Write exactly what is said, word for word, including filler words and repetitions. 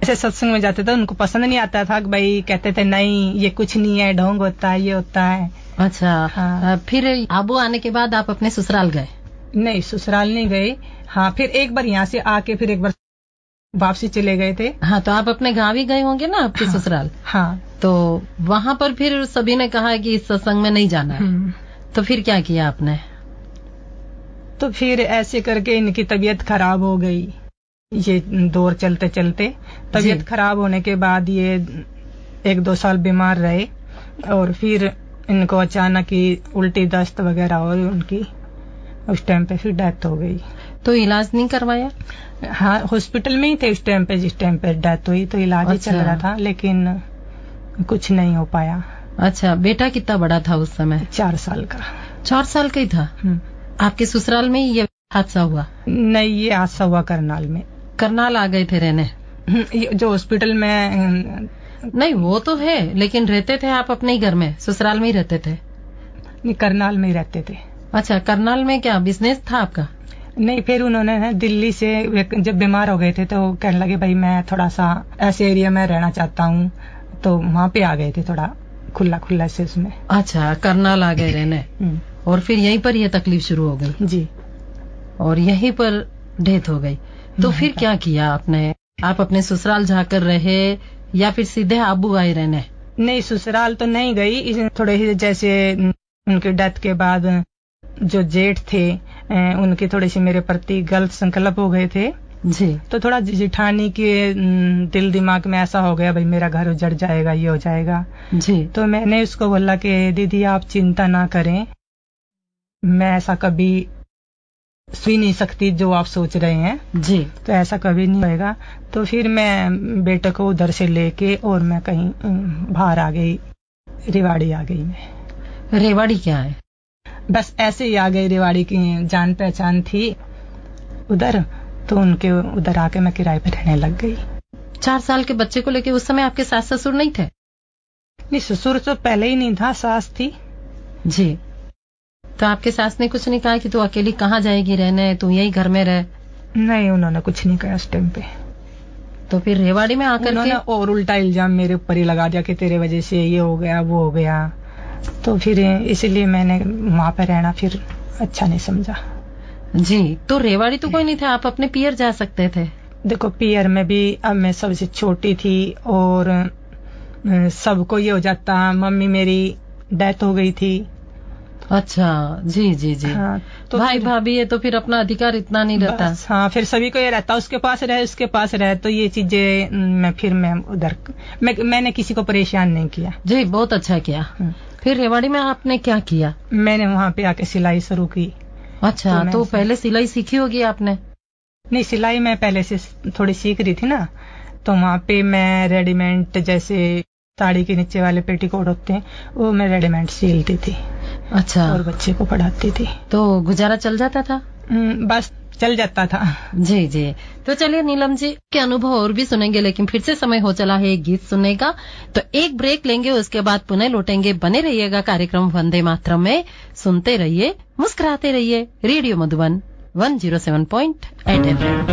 ऐसे सत्संग में जाते थे उनको पसंद नहीं आता था कि भाई कहते थे नहीं ये कुछ नहीं है, ढोंग होता है, ये होता है। अच्छा। हाँ। फिर आबू आने के बाद आप अपने ससुराल गए? नहीं, ससुराल नहीं गए। हाँ, फिर एक बार यहाँ से आके फिर एक बार वापसी चले गए थे। हाँ, तो आप अपने गाँव ही गए होंगे ना आपके हाँ, ससुराल? हाँ। तो वहाँ पर फिर सभी ने कहा कि इस सत्संग में नहीं जाना है, तो फिर क्या किया आपने? तो फिर ऐसे करके इनकी तबीयत खराब हो गई। ये दौर चलते चलते तबीयत खराब होने के बाद ये एक दो साल बीमार रहे और फिर इनको अचानक ही उल्टी दस्त वगैरह हुई उनकी। उस टाइम पे फिर डेथ हो गई। तो इलाज नहीं करवाया? हाँ, हॉस्पिटल में ही थे उस टाइम पे, जिस टाइम पे डेथ हुई तो इलाज ही चल रहा था, लेकिन कुछ नहीं हो पाया। अच्छा, बेटा कितना बड़ा था उस समय? चार साल का। चार साल का ही था? आपके ससुराल में ये हादसा हुआ? नहीं, ये हादसा हुआ करनाल में। करनाल आ गए थे रहने? जो हॉस्पिटल में नहीं, वो तो है, लेकिन रहते थे आप अपने ही घर में, ससुराल में ही रहते थे? नहीं, करनाल में ही रहते थे। अच्छा, करनाल में क्या बिजनेस था आपका? नहीं, फिर उन्होंने दिल्ली से जब बीमार हो गए थे तो कहने लगे भाई मैं थोड़ा सा ऐसे एरिया में रहना चाहता हूँ, तो वहाँ पे आ गए थे थोड़ा खुला खुला से उसमें। अच्छा, करनाल आ गए रहने और फिर यहीं पर यह तकलीफ शुरू हो गई? जी। और यहीं पर डेथ हो गई। तो फिर क्या किया आपने? आप अपने ससुराल जाकर रहे या फिर सीधे आबू आए रहने? नहीं, ससुराल तो नहीं गई। थोड़े ही जैसे उनके डेथ के बाद जो जेठ थे उनके थोड़े से मेरे प्रति गलत संकल्प हो गए थे जी। तो थोड़ा जिठानी के दिल दिमाग में ऐसा हो गया भाई मेरा घर उजड़ जाएगा, ये हो जाएगा जी। तो मैंने उसको बोला कि दीदी आप चिंता ना करें, मैं ऐसा कभी सुन नहीं सकती जो आप सोच रहे हैं जी, तो ऐसा कभी नहीं होएगा। तो फिर मैं बेटे को उधर से लेके और मैं कहीं बाहर आ गई, रेवाड़ी आ गई मैं। रेवाड़ी क्या है? बस ऐसे ही आ गई, रेवाड़ी की जान पहचान थी उधर, तो उनके उधर आके मैं किराए पे रहने लग गई। चार साल के बच्चे को लेके उस समय आपके सास ससुर नहीं थे? नहीं, ससुर तो पहले ही नहीं था, सास थी जी। तो आपके सास ने कुछ नहीं कहा कि तू अकेली कहाँ जाएगी रहने, तू यही घर में रह? नहीं, उन्होंने कुछ नहीं कहा उस टाइम पे। तो फिर रेवाड़ी में आकर उन्होंने के और उल्टा इल्जाम मेरे ऊपर ही लगा दिया कि तेरे वजह से ये हो गया वो हो गया, तो फिर इसलिए मैंने वहां पे रहना फिर अच्छा नहीं समझा। जी। तो रेवाड़ी तो कोई नहीं था, आप अपने पियर जा सकते थे। देखो, पियर में भी अब मैं सबसे छोटी थी और सबको ये हो जाता, मम्मी मेरी डेथ हो गई थी। अच्छा, जी जी जी। हाँ, तो भाई भाभी है तो फिर अपना अधिकार इतना नहीं रहता। हाँ, फिर सभी को ये रहता उसके पास रहे उसके पास रहे, तो ये चीजें मैं फिर मैं उधर मैं, मैंने किसी को परेशान नहीं किया। जी, बहुत अच्छा किया। फिर रेवाड़ी में आपने क्या किया? मैंने वहाँ पे आके सिलाई शुरू की। अच्छा, तो, तो पहले सिलाई सीखी होगी आपने? नहीं, सिलाई मैं पहले से थोड़ी सीख रही थी ना, तो वहाँ पे मैं रेडीमेड जैसे साड़ी के नीचे वाले पेटीकोट होते हैं वो मैं रेडीमेड सिलती थी। अच्छा। और बच्चे को पढ़ाती थी। तो गुजारा चल जाता था? बस चल जाता था। जी जी। तो चलिए नीलम जी के अनुभव और भी सुनेंगे, लेकिन फिर से समय हो चला है एक गीत सुनने का, तो एक ब्रेक लेंगे, उसके बाद पुनः लौटेंगे। बने रहिएगा कार्यक्रम वंदे मातरम में, सुनते रहिए, मुस्कुराते रहिए। Radio Madhuban one zero seven point eight F M.